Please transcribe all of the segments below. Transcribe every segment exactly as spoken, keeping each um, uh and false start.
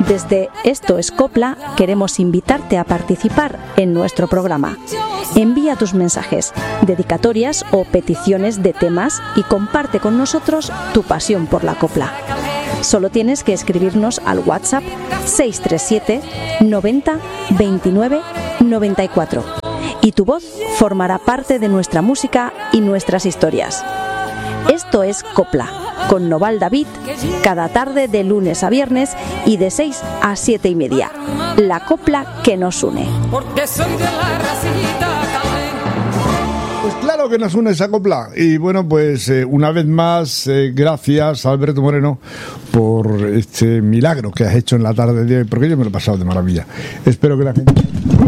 Desde Esto es Copla queremos invitarte a participar en nuestro programa. Envía tus mensajes, dedicatorias o peticiones de temas y comparte con nosotros tu pasión por la copla. Solo tienes que escribirnos al WhatsApp seis tres siete noventa veintinueve noventa y cuatro y tu voz formará parte de nuestra música y nuestras historias. Esto es Copla, con Noval David, cada tarde de lunes a viernes y de seis a siete y media. La copla que nos une. Pues claro que nos une esa copla. Y bueno, pues eh, una vez más, eh, gracias Alberto Moreno por este milagro que has hecho en la tarde de hoy, porque yo me lo he pasado de maravilla. Espero que la gente...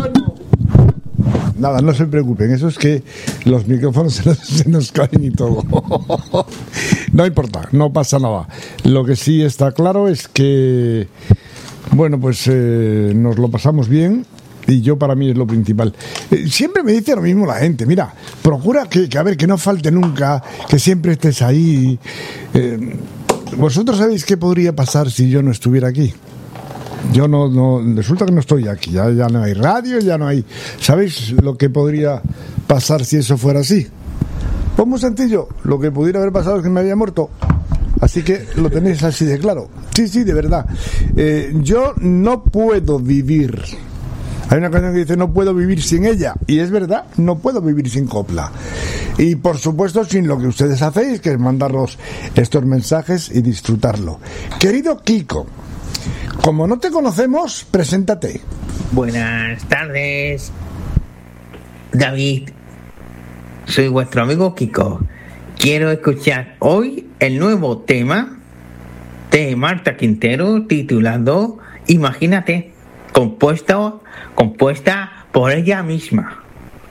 Nada, no se preocupen, eso es que los micrófonos se nos, se nos caen y todo. No importa, no pasa nada. Lo que sí está claro es que, bueno, pues eh, nos lo pasamos bien. Y yo, para mí, es lo principal. Eh, siempre me dice lo mismo la gente. Mira, procura que, que, a ver, que no falte nunca, que siempre estés ahí. Eh, ¿Vosotros sabéis qué podría pasar si yo no estuviera aquí? Yo no, no, resulta que no estoy aquí. Ya, ya no hay radio, ya no hay... ¿Sabéis lo que podría pasar si eso fuera así? Pues muy sencillo. Lo que pudiera haber pasado es que me había muerto. Así que lo tenéis así de claro. Sí, sí, de verdad. Eh, yo no puedo vivir... Hay una canción que dice no puedo vivir sin ella, y es verdad, no puedo vivir sin copla. Y por supuesto sin lo que ustedes hacéis, que es mandarlos estos mensajes y disfrutarlo. Querido Kiko, como no te conocemos, preséntate. Buenas tardes, David. Soy vuestro amigo Kiko. Quiero escuchar hoy el nuevo tema de Marta Quintero titulado Imagínate, compuesto compuesta por ella misma,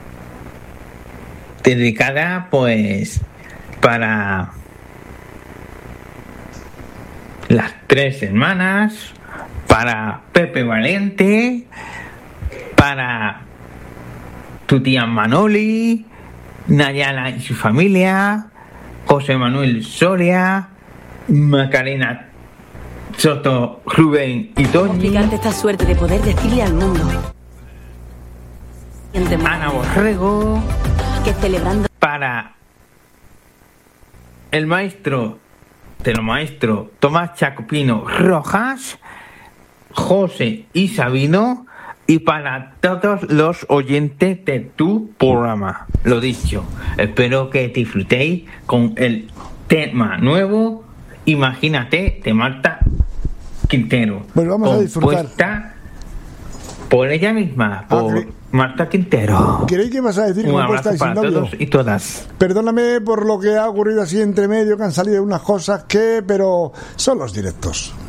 dedicada pues para las tres hermanas, para Pepe Valente, para tu tía Manoli, Nayala y su familia, José Manuel Soria, Macarena Soto, Rubén y Toñi. Complicarte esta suerte de poder decirle al mundo. Ana Borrego, que celebrando para el maestro de los maestros Tomás Chacopino Rojas, José y Sabino, y para todos los oyentes de tu programa. Lo dicho, espero que disfrutéis con el tema nuevo Imagínate de Marta Quintero. Pues vamos a disfrutar. Compuesta por ella misma, por ah, Marta Quintero. ¿Creí que vas a decir un compuesta abrazo y sin para novio? todos y todas. Perdóname por lo que ha ocurrido así entre medio, que han salido unas cosas que, pero son los directos.